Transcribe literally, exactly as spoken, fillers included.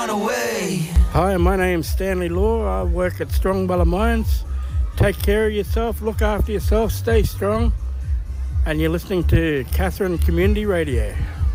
run away. Hi, my name's Stanley Law. I work at Strongbella Mines. Take care of yourself, look after yourself, stay strong. And you're listening to Catherine Community Radio.